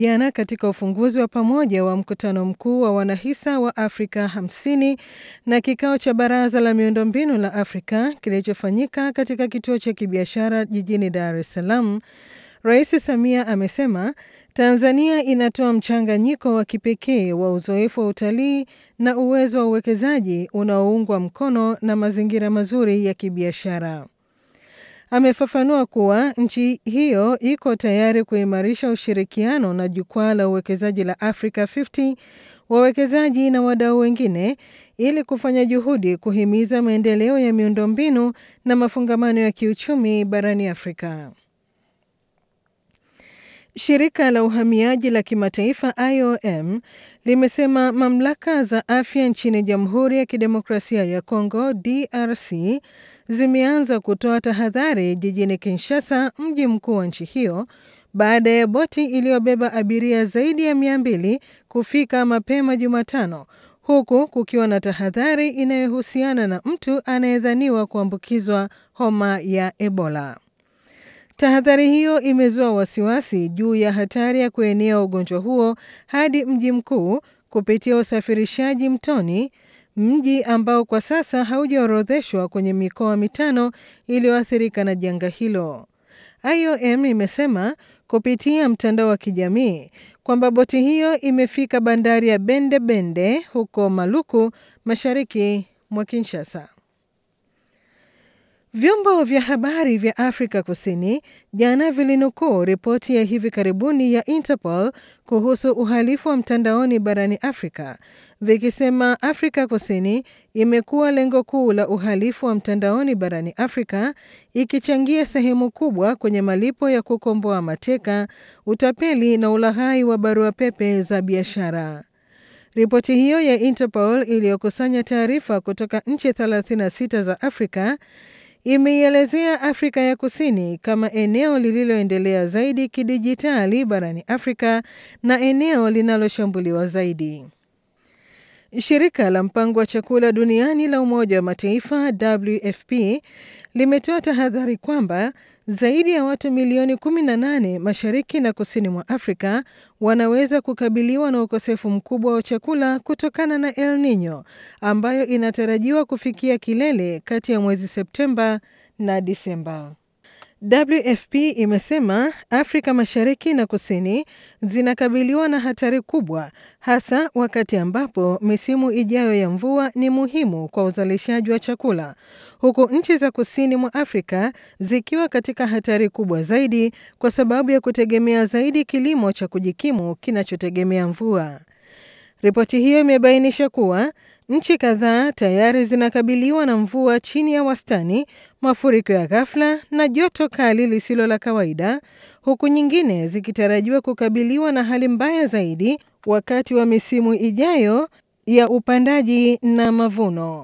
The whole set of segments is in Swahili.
Jana katika ufunguzi wa pamoja wa mkutano mkuu wa wanahisa wa Afrika 50 na kikao cha baraza la miundombinu la Afrika kilichofanyika katika kituo cha kibiashara jijini Dar es Salaam, Rais Samia amesema Tanzania inatoa mchanganyiko wa kipekee wa uzoefu wa utalii na uwezo wa uwekezaji unaoungwa mkono na mazingira mazuri ya kibiashara. Amefafanua kuwa nchi hiyo iko tayari kuimarisha ushirikiano na jukwaa la uwekezaji la Africa 50, wawekezaji na wadau wengine ili kufanya juhudi kuhimiza maendeleo ya miundombinu na mafungamano ya kiuchumi barani Afrika. Shirika la uhamiaji la kimataifa IOM limesema mamlaka za afya nchini Jamhuri ya Kidemokrasia ya Kongo DRC zimeanza kutoa tahadhari jijini Kinshasa, mji mkuu wa nchi hiyo, baada ya boti iliyobeba abiria zaidi ya 200 kufika mapema Jumatano, huku kukiwa na tahadhari inayohusiana na mtu anayedhaniwa kuambukizwa homa ya Ebola. Tahadhari hiyo imezua wasiwasi juu ya hatari ya kuenea ugonjwa huo hadi mji mkuu kupitia usafirishaji mtoni, mji ambao kwa sasa haujaorodheshwa kwenye mikoa 5 iliyoathirika na janga hilo. IOM imesema kupitia mtandao wa kijamii kwamba boti hiyo imefika bandari ya Bende Bende huko Maluku, mashariki mwa Kinshasa. Vyombo vya habari vya Afrika Kusini jana vilinukuu ripoti ya hivi karibuni ya Interpol kuhusu uhalifu wa mtandaoni barani Afrika, vikisema Afrika Kusini imekuwa lengo kuu la uhalifu wa mtandaoni barani Afrika, ikichangia sehemu kubwa kwenye malipo ya kukomboa mateka, utapeli na ulaghai wa barua pepe za biashara. Ripoti hiyo ya Interpol iliyokusanya taarifa kutoka nchi 36 za Afrika imeielezea Afrika ya Kusini kama eneo lililoendelea zaidi kidijitali barani Afrika na eneo linaloshambuliwa zaidi. Shirika la mpango wa chakula duniani la Umoja wa Mataifa WFP limetoa tahadhari kwamba zaidi ya watu milioni 18 mashariki na kusini mwa Afrika wanaweza kukabiliwa na ukosefu mkubwa wa chakula kutokana na El Nino ambayo inatarajiwa kufikia kilele kati ya mwezi Septemba na Disemba. WFP imesema Afrika Mashariki na Kusini zinakabiliwa na hatari kubwa, hasa wakati ambapo misimu ijayo ya mvua ni muhimu kwa uzalishaji wa chakula, huku nchi za kusini mwa Afrika zikiwa katika hatari kubwa zaidi kwa sababu ya kutegemea zaidi kilimo cha kujikimu kinachotegemea mvua. Ripoti hiyo imebainisha kuwa nchi kadhaa tayari zinakabiliwa na mvua chini ya wastani, mafuriko ya ghafla na joto kali lisilo la kawaida, huku nyingine zikitarajiwa kukabiliwa na hali mbaya zaidi wakati wa misimu ijayo ya upandaji na mavuno.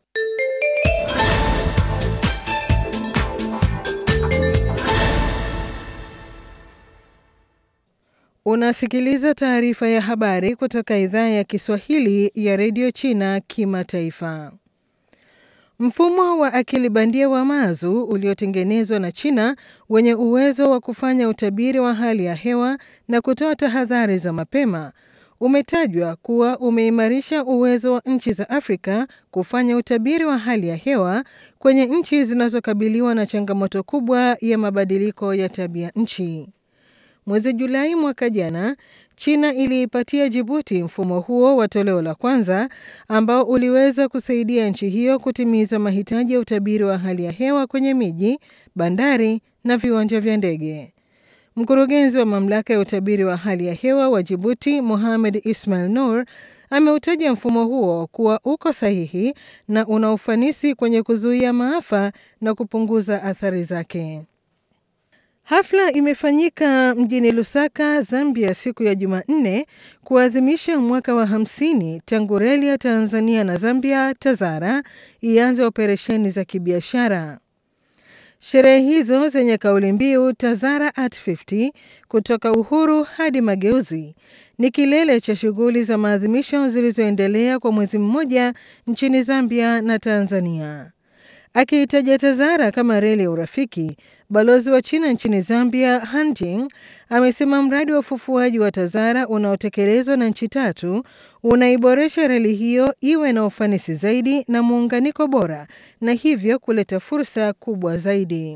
Unasikiliza taarifa ya habari kutoka idhaa ya Kiswahili ya Radio China Kimataifa. Mfumo wa akili bandia wa Mazu uliotengenezwa na China wenye uwezo wa kufanya utabiri wa hali ya hewa na kutoa tahadhari za mapema umetajwa kuwa umeimarisha uwezo wa nchi za Afrika kufanya utabiri wa hali ya hewa kwenye nchi zinazokabiliwa na changamoto kubwa ya mabadiliko ya tabia nchi. Mwezi Julai mwaka jana, China iliipatia Djibouti mfumo huo wa toleo la kwanza ambao uliweza kusaidia nchi hiyo kutimiza mahitaji ya utabiri wa hali ya hewa kwenye miji, bandari na viwanja vya ndege. Mkurugenzi wa mamlaka ya utabiri wa hali ya hewa wa Djibouti, Mohamed Ismail Noor, ameutaja mfumo huo kuwa uko sahihi na una ufanisi kwenye kuzuia maafa na kupunguza athari zake. Hafla imefanyika mjini Lusaka, Zambia siku ya Jumanne kuadhimisha mwaka wa 50 tangu reli ya Tanzania na Zambia TAZARA ianze operesheni za kibiashara. Sherehe hizo zenye kauli mbiu TAZARA at 50 kutoka uhuru hadi mageuzi ni kilele cha shughuli za maadhimisho zilizoendelea kwa mwezi mmoja nchini Zambia na Tanzania. Akiitaja TAZARA kama reli ya urafiki, balozi wa China nchini Zambia Han Jing amesema mradi wa ufufuaji wa TAZARA unaotekelezwa na nchi tatu unaiboresha reli hiyo iwe na ufanisi zaidi na muunganiko bora na hivyo kuleta fursa kubwa zaidi.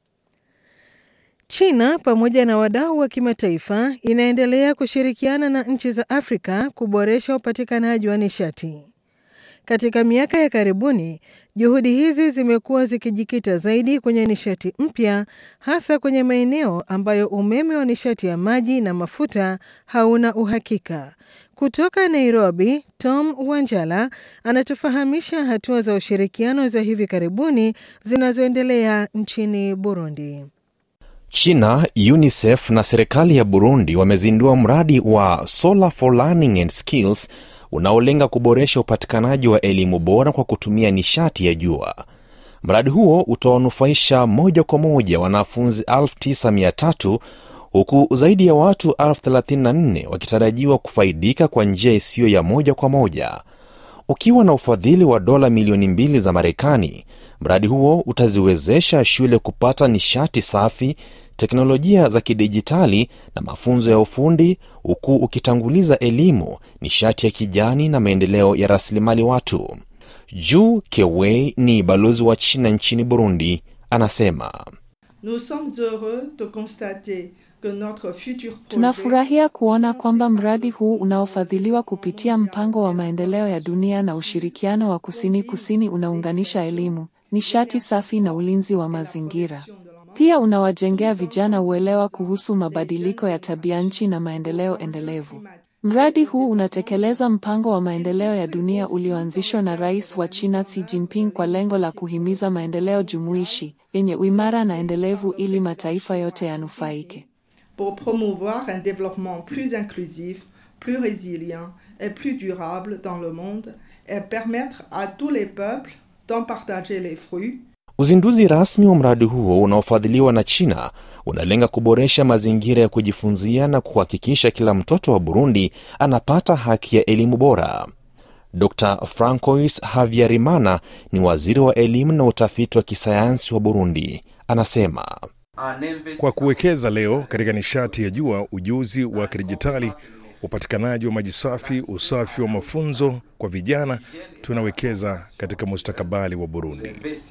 China pamoja na wadau wa kimataifa inaendelea kushirikiana na nchi za Afrika kuboresha upatikanaji wa nishati. Katika miaka ya karibuni, juhudi hizi zimekuwa zikijikita zaidi kwenye nishati mpya, hasa kwenye maeneo ambayo umeme wa nishati ya maji na mafuta hauna uhakika. Kutoka Nairobi, Tom Wanjala anatufahamisha hatua za ushirikiano za hivi karibuni zinazoendelea nchini Burundi. China, UNICEF na serikali ya Burundi wamezindua mradi wa Solar for Learning and Skills unaolenga kuboresha upatikanaji wa elimu bora kwa kutumia nishati ya jua. Mradi huo utawanufaisha moja kwa moja wanafunzi 9,300 huku zaidi ya watu 34,000 wakitarajiwa kufaidika kwa njia isiyo ya moja kwa moja. Ukiwa na ufadhili wa dola milioni 2 za Marekani, mradi huo utaziwezesha shule kupata nishati safi, teknolojia za kidijitali na mafunzo ya ufundi, huku ukitanguliza elimu, nishati ya kijani na maendeleo ya rasilimali watu. Ju Kewei ni balozi wa China nchini Burundi, anasema: Tunafurahia kuona kwamba mradi huu unaofadhiliwa kupitia mpango wa maendeleo ya dunia na ushirikiano wa kusini unaunganisha elimu, nishati safi na ulinzi wa mazingira. Pia unawajengea vijana uelewa kuhusu mabadiliko ya tabianchi na maendeleo endelevu. Mradi huu unatekeleza mpango wa maendeleo ya dunia ulioanzishwa na Rais wa China Xi Jinping kwa lengo la kuhimiza maendeleo jumuishi, yenye uimara na endelevu ili mataifa yote yanufaike. Pour promouvoir un développement plus inclusif, plus résilient et plus durable dans le monde et permettre à tous les peuples d'en partager les fruits. Uzinduzi rasmi wa mradi huo unaofadhiliwa na China unalenga kuboresha mazingira ya kujifunzia na kuhakikisha kila mtoto wa Burundi anapata haki ya elimu bora. Dr. Francois Havyarimana ni waziri wa elimu na utafiti wa kisayansi wa Burundi. Anasema: Kwa kuwekeza leo katika nishati ya jua, ujuzi wa kidijitali, upatikanaji wa maji safi, usafi wa mafunzo kwa vijana, tunawekeza katika mustakabali wa Burundi.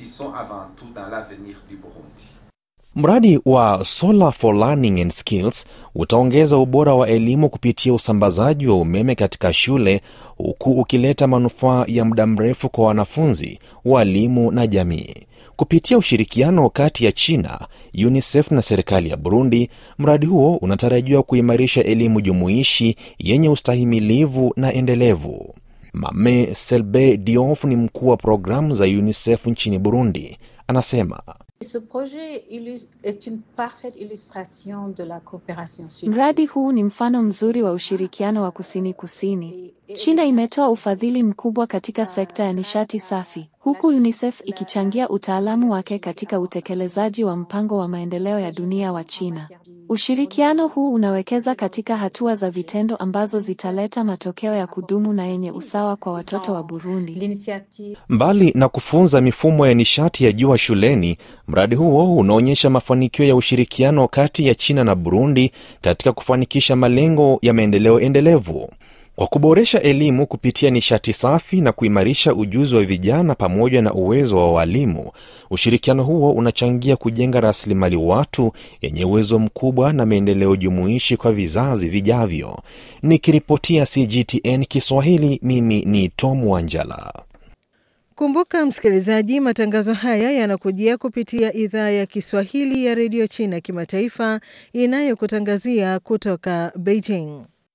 Mradi wa Solar for Learning and Skills utaongeza ubora wa elimu kupitia usambazaji wa umeme katika shule, huku ukileta manufaa ya muda mrefu kwa wanafunzi, walimu na jamii. Kupitia ushirikiano kati ya China, UNICEF na serikali ya Burundi, mradi huo unatarajiwa kuimarisha elimu jumuishi yenye ustahimilivu na endelevu. Mame Selbe Diouf ni mkuu wa programu za UNICEF nchini Burundi. Anasema: Mradi huu ni mfano mzuri wa ushirikiano wa kusini. China imetoa ufadhili mkubwa katika sekta ya nishati safi, huku UNICEF ikichangia utaalamu wake katika utekelezaji wa mpango wa maendeleo ya dunia wa China. Ushirikiano huu unawekeza katika hatua za vitendo ambazo zitaleta matokeo ya kudumu na yenye usawa kwa watoto wa Burundi. Mbali na kufunza mifumo ya nishati ya jua shuleni, mradi huo unaonyesha mafanikio ya ushirikiano kati ya China na Burundi katika kufanikisha malengo ya maendeleo endelevu. Kwa kuboresha elimu kupitia nishati safi na kuimarisha ujuzi wa vijana pamoja na uwezo wa walimu, ushirikiano huo unachangia kujenga rasilimali watu yenye uwezo mkubwa na maendeleo jumuishi kwa vizazi vijavyo. Nikiripotia CGTN Kiswahili, mimi ni Tom Wanjala. Kumbuka msikilizaji, matangazo haya yanakujia kupitia idhaa ya Kiswahili ya Radio China Kimataifa inayokutangazia kutoka Beijing.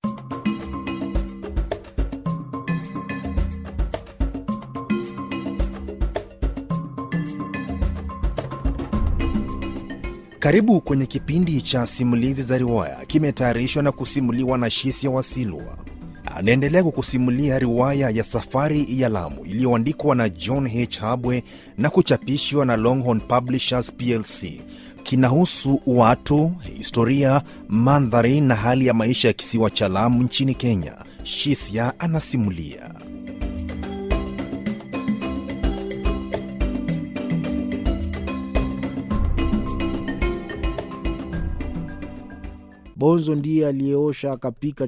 Karibu kwenye kipindi cha simulizi za riwaya, kimetayarishwa na kusimuliwa na Shisia Wasilwa. Anaendelea kukusimulia riwaya ya Safari ya Lamu iliyoandikwa na John H. Habwe na kuchapishwa na Longhorn Publishers PLC. Kinahusu watu, historia, mandhari na hali ya maisha ya kisiwa cha Lamu nchini Kenya. Shisia anasimulia. Bonzo ndiye aliyeosha akapika